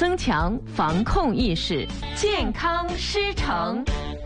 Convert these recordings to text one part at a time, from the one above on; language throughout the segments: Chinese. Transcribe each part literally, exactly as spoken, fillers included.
增强防控意识，健康师承。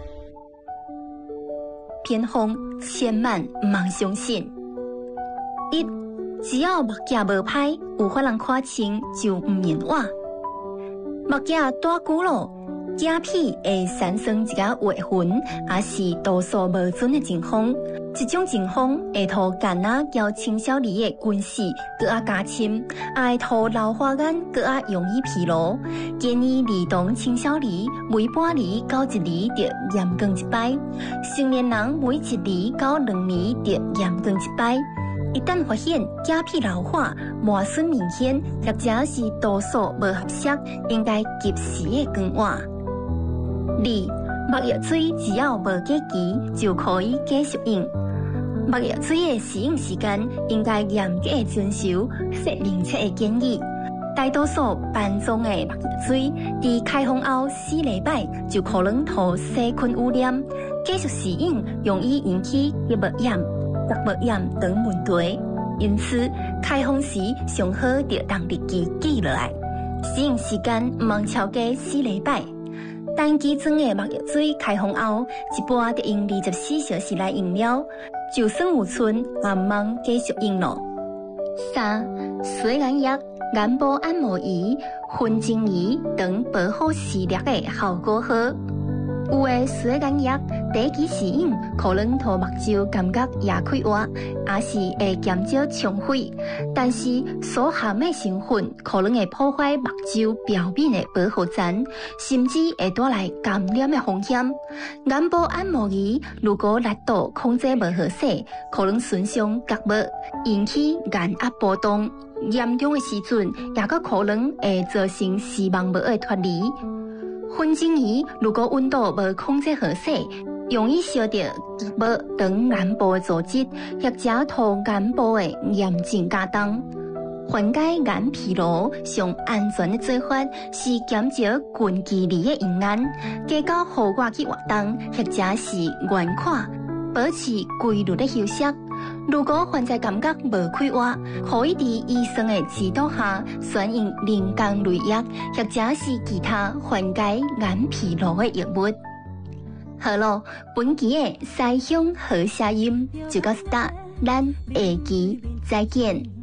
偏方千万唔通相信。一，只要目镜无歹，有法人看清就唔免换。目镜戴久了，镜片会产生一个划痕，也是度数无准的情况。这种情况会拖眼啊交青少年的近视更加加深，也会拖老花眼更加容易疲劳。建议儿童青少年每半年到一年得验光一摆，成年人每一年到两年得验光一摆。一旦发现镜片老化、磨损明显，或者是度数无合适，应该及时的更换。二，目药水只要无过期就可以继续用。目药水的使用时间应该严格的遵守说明册的建议。大多数班装的目药水，在开封后四礼拜就可能遭细菌污染，继续使用容易引起结膜炎、角膜炎等问题。因此，开封时上好就当日期记落来，使用时间唔通超过四礼拜。单支装的目药水开封后，一般得用二十四小时来用了，就算有剩，也唔通继续用咯。三、水眼药、眼部按摩仪、混精仪等保护视力的效果好。有的水眼药第一期使用可能让目睭感觉也开活，也是会减少冲灰，但是所含的成分可能会破坏目睭表面的保护层，甚至会带来感染的风险。眼部按摩仪如果力度控制无合适，可能损伤角膜，引起眼压波动，严重的时阵也个可能会造成视网膜的脱离。混精仪如果温度无控制合适，容易烧到角膜等眼部的组织，或者让眼部的炎症加重。缓解眼疲劳上安全的做法是减少近距离的用眼，加到户外去活动，或者是远看，保持规律的休息。如果患者感觉无快活，可以在医生的指导下选用人工泪液，或者是其他缓解眼疲劳的药物。好咯，本期的西乡好声音就到这，咱下期再见。